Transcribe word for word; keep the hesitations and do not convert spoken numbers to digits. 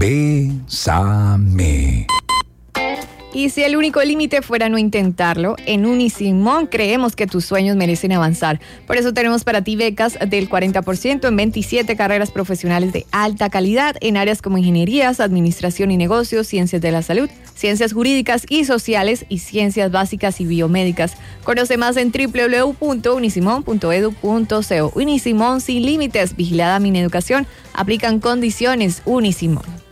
Bésame. Y si el único límite fuera no intentarlo, en Unisimón creemos que tus sueños merecen avanzar. Por eso tenemos para ti becas del cuarenta por ciento en veintisiete carreras profesionales de alta calidad en áreas como ingenierías, administración y negocios, ciencias de la salud, ciencias jurídicas y sociales y ciencias básicas y biomédicas. Conoce más en doble u doble u doble u punto unisimón punto edu punto co. Unisimón sin límites, vigilada Mineducación, aplican condiciones. Unisimón.